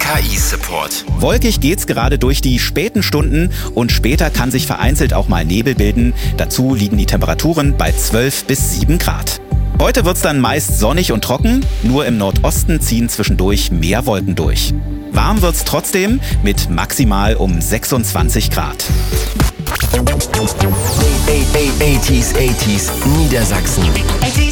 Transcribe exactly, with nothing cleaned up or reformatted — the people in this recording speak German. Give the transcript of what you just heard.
K I-Support. Wolkig geht's gerade durch die späten Stunden und später kann sich vereinzelt auch mal Nebel bilden. Dazu liegen die Temperaturen bei zwölf bis sieben Grad. Heute wird's dann meist sonnig und trocken, nur im Nordosten ziehen zwischendurch mehr Wolken durch. Warm wird's trotzdem mit maximal um sechsundzwanzig Grad. achtziger, achtziger Niedersachsen.